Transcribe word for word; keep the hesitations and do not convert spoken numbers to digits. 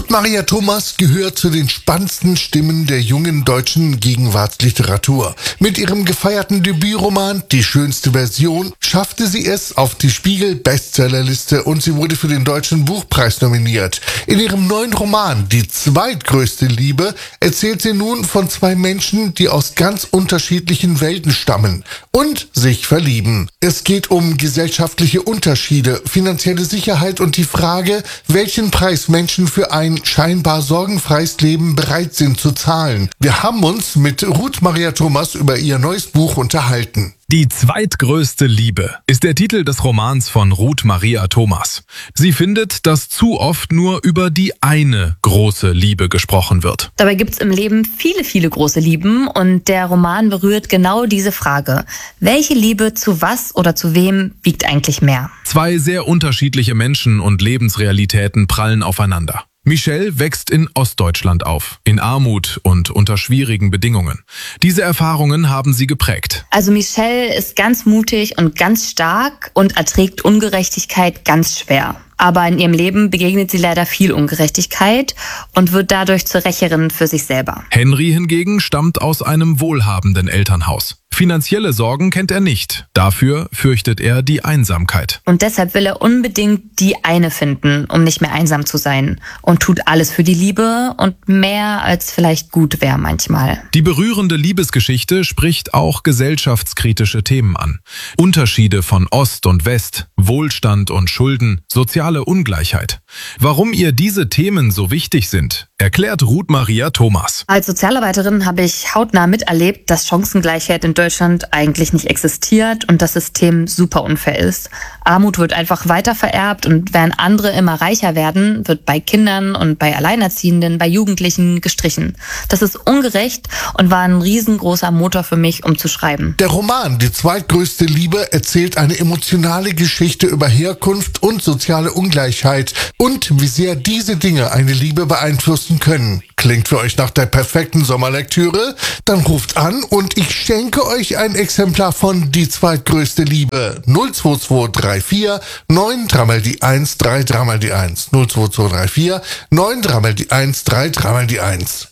Ruth Maria Thomas gehört zu den spannendsten Stimmen der jungen deutschen Gegenwartsliteratur. Mit ihrem gefeierten Debütroman Die schönste Version schaffte sie es auf die Spiegel-Bestsellerliste und sie wurde für den Deutschen Buchpreis nominiert. In ihrem neuen Roman Die zweitgrößte Liebe erzählt sie nun von zwei Menschen, die aus ganz unterschiedlichen Welten stammen und sich verlieben. Es geht um gesellschaftliche Unterschiede, finanzielle Sicherheit und die Frage, welchen Preis Menschen für ein scheinbar sorgenfreies Leben bereit sind zu zahlen. Wir haben uns mit Ruth Maria Thomas über ihr neues Buch unterhalten. Die zweitgrößte Liebe ist der Titel des Romans von Ruth Maria Thomas. Sie findet, dass zu oft nur über die eine große Liebe gesprochen wird. Dabei gibt's im Leben viele, viele große Lieben und der Roman berührt genau diese Frage. Welche Liebe zu was oder zu wem wiegt eigentlich mehr? Zwei sehr unterschiedliche Menschen und Lebensrealitäten prallen aufeinander. Michelle wächst in Ostdeutschland auf, in Armut und unter schwierigen Bedingungen. Diese Erfahrungen haben sie geprägt. Also Michelle ist ganz mutig und ganz stark und erträgt Ungerechtigkeit ganz schwer. Aber in ihrem Leben begegnet sie leider viel Ungerechtigkeit und wird dadurch zur Rächerin für sich selber. Henry hingegen stammt aus einem wohlhabenden Elternhaus. Finanzielle Sorgen kennt er nicht. Dafür fürchtet er die Einsamkeit. Und deshalb will er unbedingt die eine finden, um nicht mehr einsam zu sein. Und tut alles für die Liebe und mehr als vielleicht gut wäre manchmal. Die berührende Liebesgeschichte spricht auch gesellschaftskritische Themen an. Unterschiede von Ost und West, Wohlstand und Schulden, soziale Ungleichheit. Warum ihr diese Themen so wichtig sind, erklärt Ruth Maria Thomas. Als Sozialarbeiterin habe ich hautnah miterlebt, dass Chancengleichheit in Deutschland eigentlich nicht existiert und das System super unfair ist. Armut wird einfach weiter vererbt und während andere immer reicher werden, wird bei Kindern und bei Alleinerziehenden, bei Jugendlichen gestrichen. Das ist ungerecht und war ein riesengroßer Motor für mich, um zu schreiben. Der Roman Die zweitgrößte Liebe erzählt eine emotionale Geschichte über Herkunft und soziale Ungleichheit und wie sehr diese Dinge eine Liebe beeinflussen können. Klingt für euch nach der perfekten Sommerlektüre? Dann ruft an und ich schenke euch ein Exemplar von Die zweitgrößte Liebe. null zwei zwei drei vier neun drei mal die eins drei drei mal die eins. null zwei zwei drei vier neun drei mal die eins drei drei mal die eins.